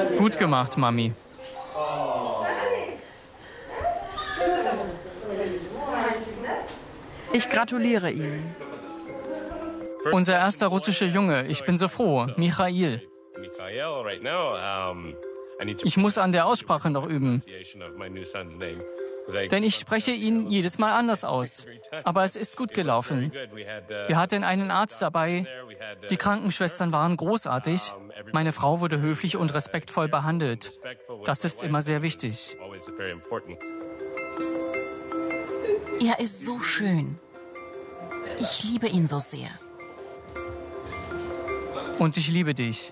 Gut gemacht, Mami. Ich gratuliere Ihnen. Unser erster russischer Junge. Ich bin so froh. Michail. Ich muss an der Aussprache noch üben. Denn ich spreche ihn jedes Mal anders aus. Aber es ist gut gelaufen. Wir hatten einen Arzt dabei. Die Krankenschwestern waren großartig. Meine Frau wurde höflich und respektvoll behandelt. Das ist immer sehr wichtig. Er ist so schön. Ich liebe ihn so sehr. Und ich liebe dich.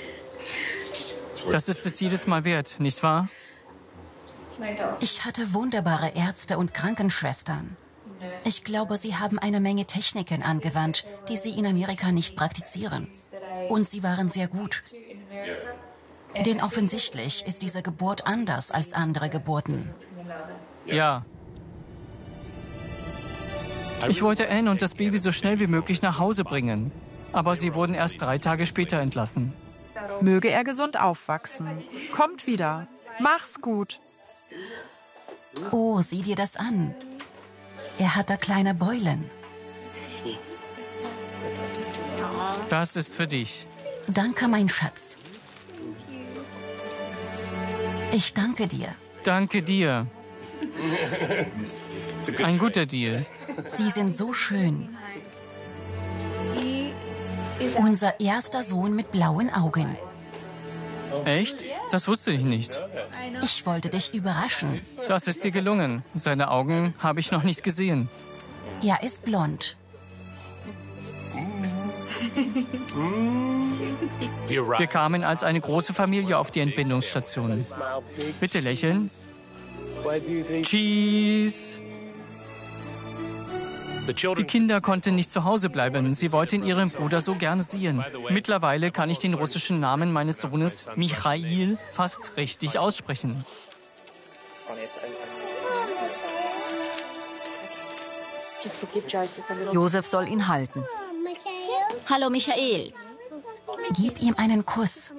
Das ist es jedes Mal wert, nicht wahr? Ich hatte wunderbare Ärzte und Krankenschwestern. Ich glaube, sie haben eine Menge Techniken angewandt, die sie in Amerika nicht praktizieren. Und sie waren sehr gut. Denn offensichtlich ist diese Geburt anders als andere Geburten. Ja. Ich wollte Anne und das Baby so schnell wie möglich nach Hause bringen. Aber sie wurden erst 3 Tage später entlassen. Möge er gesund aufwachsen. Kommt wieder. Mach's gut. Oh, sieh dir das an. Er hat da kleine Beulen. Das ist für dich. Danke, mein Schatz. Ich danke dir. Danke dir. Ein guter Deal. Sie sind so schön. Unser erster Sohn mit blauen Augen. Echt? Das wusste ich nicht. Ich wollte dich überraschen. Das ist dir gelungen. Seine Augen habe ich noch nicht gesehen. Er ist blond. Wir kamen als eine große Familie auf die Entbindungsstation. Bitte lächeln. Cheese. Die Kinder konnten nicht zu Hause bleiben. Sie wollten ihren Bruder so gerne sehen. Mittlerweile kann ich den russischen Namen meines Sohnes, Michail, fast richtig aussprechen. Josef soll ihn halten. Hallo, Michael. Gib ihm einen Kuss.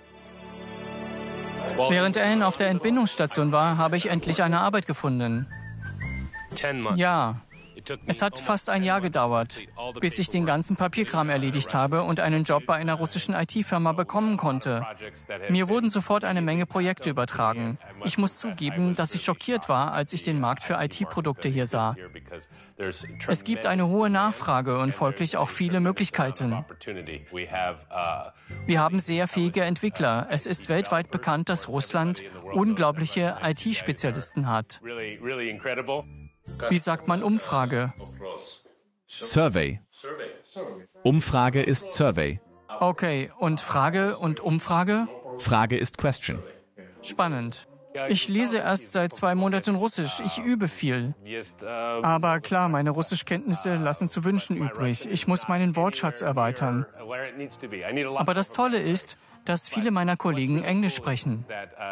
Während Anne auf der Entbindungsstation war, habe ich endlich eine Arbeit gefunden. Ja. Es hat fast ein Jahr gedauert, bis ich den ganzen Papierkram erledigt habe und einen Job bei einer russischen IT-Firma bekommen konnte. Mir wurden sofort eine Menge Projekte übertragen. Ich muss zugeben, dass ich schockiert war, als ich den Markt für IT-Produkte hier sah. Es gibt eine hohe Nachfrage und folglich auch viele Möglichkeiten. Wir haben sehr fähige Entwickler. Es ist weltweit bekannt, dass Russland unglaubliche IT-Spezialisten hat. Wie sagt man Umfrage? Survey. Umfrage ist Survey. Okay, und Frage und Umfrage? Frage ist Question. Spannend. Ich lese erst seit 2 Monaten Russisch. Ich übe viel. Aber klar, meine Russischkenntnisse lassen zu wünschen übrig. Ich muss meinen Wortschatz erweitern. Aber das Tolle ist, dass viele meiner Kollegen Englisch sprechen.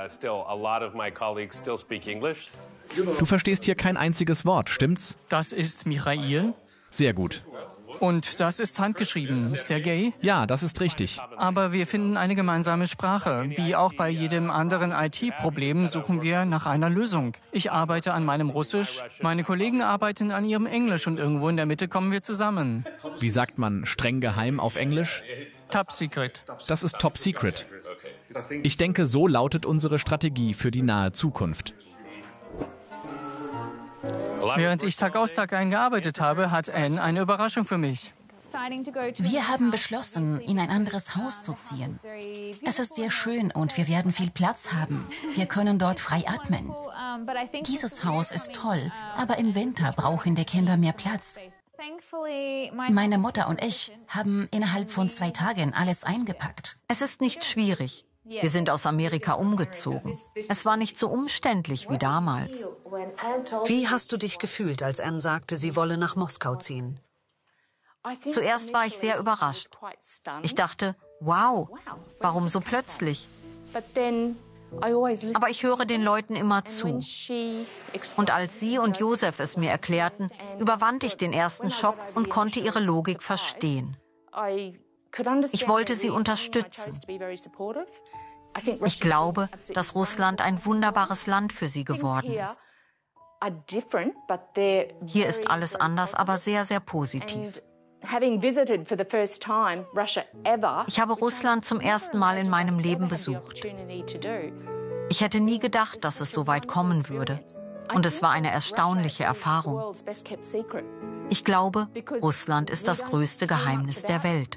Du verstehst hier kein einziges Wort, stimmt's? Das ist Michail. Sehr gut. Und das ist handgeschrieben. Sergei? Ja, das ist richtig. Aber wir finden eine gemeinsame Sprache. Wie auch bei jedem anderen IT-Problem suchen wir nach einer Lösung. Ich arbeite an meinem Russisch, meine Kollegen arbeiten an ihrem Englisch und irgendwo in der Mitte kommen wir zusammen. Wie sagt man streng geheim auf Englisch? Top Secret. Das ist Top Secret. Ich denke, so lautet unsere Strategie für die nahe Zukunft. Während ich Tag aus Tag ein gearbeitet habe, hat Anne eine Überraschung für mich. Wir haben beschlossen, in ein anderes Haus zu ziehen. Es ist sehr schön und wir werden viel Platz haben. Wir können dort frei atmen. Dieses Haus ist toll, aber im Winter brauchen die Kinder mehr Platz. Meine Mutter und ich haben innerhalb von 2 Tagen alles eingepackt. Es ist nicht schwierig. Wir sind aus Amerika umgezogen. Es war nicht so umständlich wie damals. Wie hast du dich gefühlt, als Anne sagte, sie wolle nach Moskau ziehen? Zuerst war ich sehr überrascht. Ich dachte, wow, warum so plötzlich? Aber ich höre den Leuten immer zu. Und als sie und Josef es mir erklärten, überwand ich den ersten Schock und konnte ihre Logik verstehen. Ich wollte sie unterstützen. Ich glaube, dass Russland ein wunderbares Land für sie geworden ist. Hier ist alles anders, aber sehr, sehr positiv. Ich habe Russland zum ersten Mal in meinem Leben besucht. Ich hätte nie gedacht, dass es so weit kommen würde. Und es war eine erstaunliche Erfahrung. Ich glaube, Russland ist das größte Geheimnis der Welt.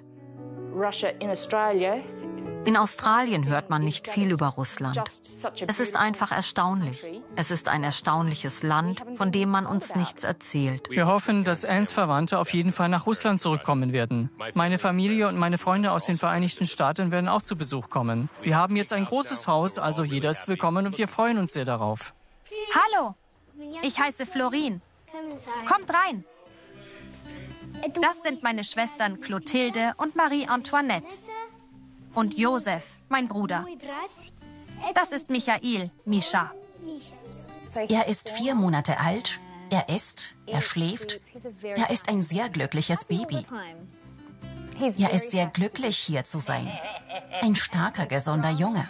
In Australien hört man nicht viel über Russland. Es ist einfach erstaunlich. Es ist ein erstaunliches Land, von dem man uns nichts erzählt. Wir hoffen, dass Annes Verwandte auf jeden Fall nach Russland zurückkommen werden. Meine Familie und meine Freunde aus den Vereinigten Staaten werden auch zu Besuch kommen. Wir haben jetzt ein großes Haus, also jeder ist willkommen und wir freuen uns sehr darauf. Hallo, ich heiße Florin. Kommt rein. Das sind meine Schwestern Clotilde und Marie-Antoinette. Und Josef, mein Bruder. Das ist Michael, Mischa. Er ist 4 Monate alt, er isst, er schläft. Er ist ein sehr glückliches Baby. Er ist sehr glücklich, hier zu sein. Ein starker, gesunder Junge.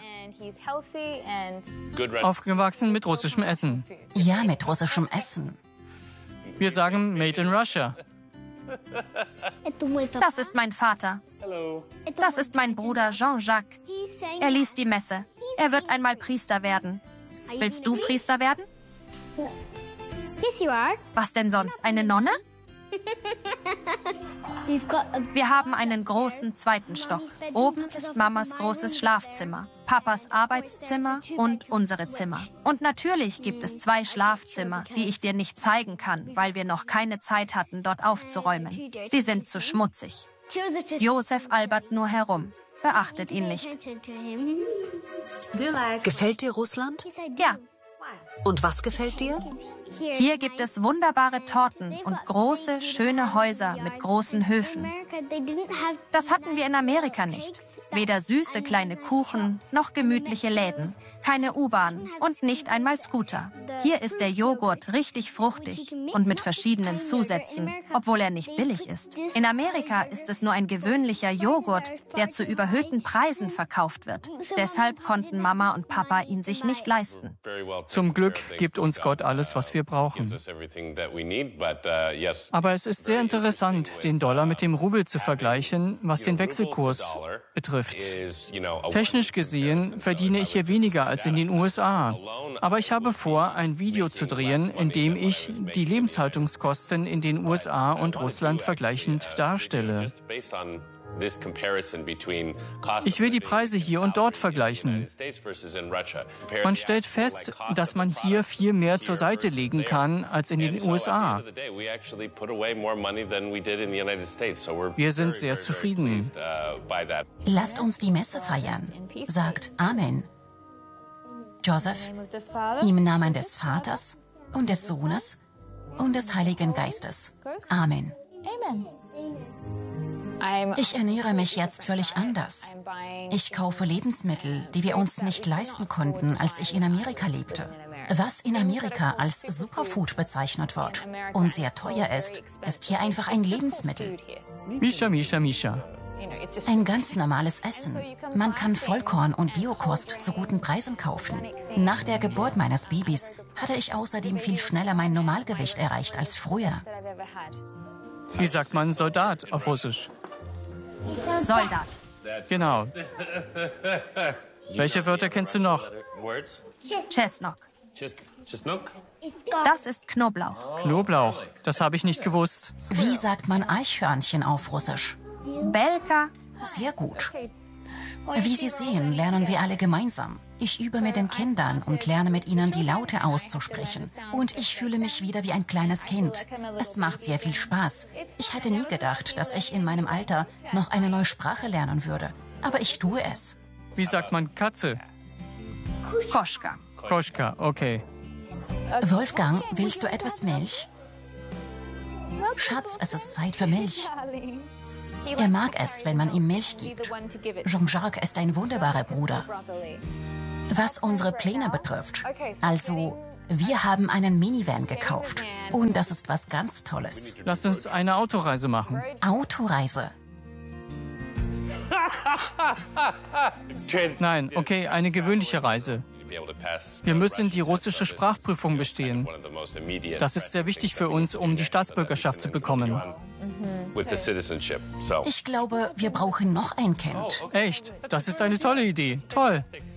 Aufgewachsen mit russischem Essen. Ja, mit russischem Essen. Wir sagen Made in Russia. Das ist mein Vater. Das ist mein Bruder Jean-Jacques. Er liest die Messe. Er wird einmal Priester werden. Willst du Priester werden? Was denn sonst? Eine Nonne? Wir haben einen großen 2. Stock. Oben ist Mamas großes Schlafzimmer, Papas Arbeitszimmer und unsere Zimmer. Und natürlich gibt es 2 Schlafzimmer, die ich dir nicht zeigen kann, weil wir noch keine Zeit hatten, dort aufzuräumen. Sie sind zu schmutzig. Josef albert nur herum. Beachtet ihn nicht. Gefällt dir Russland? Ja. Und was gefällt dir? Hier gibt es wunderbare Torten und große, schöne Häuser mit großen Höfen. Das hatten wir in Amerika nicht. Weder süße kleine Kuchen noch gemütliche Läden. Keine U-Bahn und nicht einmal Scooter. Hier ist der Joghurt richtig fruchtig und mit verschiedenen Zusätzen, obwohl er nicht billig ist. In Amerika ist es nur ein gewöhnlicher Joghurt, der zu überhöhten Preisen verkauft wird. Deshalb konnten Mama und Papa ihn sich nicht leisten. Zum Glück gibt uns Gott alles, was wir brauchen. Aber es ist sehr interessant, den Dollar mit dem Rubel zu vergleichen, was den Wechselkurs betrifft. Technisch gesehen verdiene ich hier weniger als in den USA. Aber ich habe vor, ein Video zu drehen, in dem ich die Lebenshaltungskosten in den USA und Russland vergleichend darstelle. Ich will die Preise hier und dort vergleichen. Man stellt fest, dass man hier viel mehr zur Seite legen kann als in den USA. Wir sind sehr zufrieden. Lasst uns die Messe feiern. Sagt Amen. Joseph, im Namen des Vaters und des Sohnes und des Heiligen Geistes. Amen. Ich ernähre mich jetzt völlig anders. Ich kaufe Lebensmittel, die wir uns nicht leisten konnten, als ich in Amerika lebte. Was in Amerika als Superfood bezeichnet wird und sehr teuer ist, ist hier einfach ein Lebensmittel. Mischa, Mischa, Mischa. Ein ganz normales Essen. Man kann Vollkorn und Biokost zu guten Preisen kaufen. Nach der Geburt meines Babys hatte ich außerdem viel schneller mein Normalgewicht erreicht als früher. Wie sagt man Soldat auf Russisch? Soldat. Genau. Welche Wörter kennst du noch? Chesnok. Das ist Knoblauch. Knoblauch. Das habe ich nicht gewusst. Wie sagt man Eichhörnchen auf Russisch? Belka. Sehr gut. Wie Sie sehen, lernen wir alle gemeinsam. Ich übe mit den Kindern und lerne mit ihnen, die Laute auszusprechen. Und ich fühle mich wieder wie ein kleines Kind. Es macht sehr viel Spaß. Ich hätte nie gedacht, dass ich in meinem Alter noch eine neue Sprache lernen würde. Aber ich tue es. Wie sagt man Katze? Koschka. Koschka, okay. Wolfgang, willst du etwas Milch? Schatz, es ist Zeit für Milch. Er mag es, wenn man ihm Milch gibt. Jean-Jacques ist ein wunderbarer Bruder. Was unsere Pläne betrifft, also wir haben einen Minivan gekauft. Und das ist was ganz Tolles. Lass uns eine Autoreise machen. Autoreise. Nein, okay, eine gewöhnliche Reise. Wir müssen die russische Sprachprüfung bestehen. Das ist sehr wichtig für uns, um die Staatsbürgerschaft zu bekommen. Ich glaube, wir brauchen noch ein Kind. Echt? Das ist eine tolle Idee. Toll.